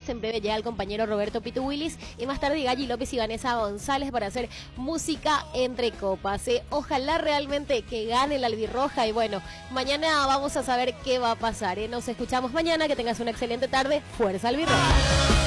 En breve llega el compañero Roberto Pitu Willis y más tarde Galli López y Vanessa González para hacer música entre copas. Ojalá realmente que gane la albirroja y bueno, mañana vamos a saber qué va a pasar. Nos escuchamos mañana, que tengas una excelente tarde. Fuerza albirroja.